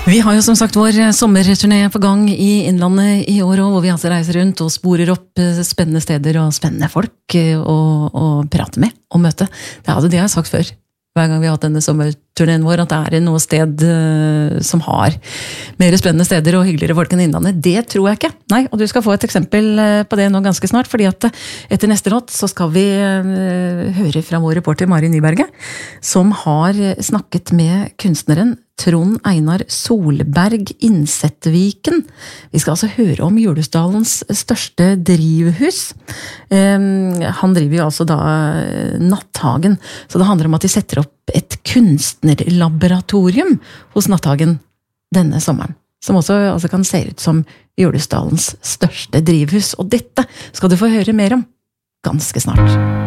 Vi har jo som sagt vår sommerturné på gang i Innlandet i år, hvor vi altså reiser rundt og sporer opp spennende steder og spennende folk å prate med og møte. Det har jeg sagt før, hver gang vi har hatt denne sommerturneen vår, at det noe sted som har mer spennende steder og hyggeligere folk enn Innlandet. Det tror jeg ikke. Nei, og du skal få et eksempel på det nå ganske snart, fordi at etter neste låt så skal vi høre fra vår reporter Mari Nyberget, som har snakket med kunstneren Trond Einar Solberg Innsetviken. Vi skal altså høre om Julesdalens største drivhus. Han driver jo altså da Natthagen, så det handler om at de setter opp et kunstnerlaboratorium hos Natthagen denne sommeren, som også altså kan se ut som Julesdalens største drivhus. Og dette skal du få høre mer om ganske snart.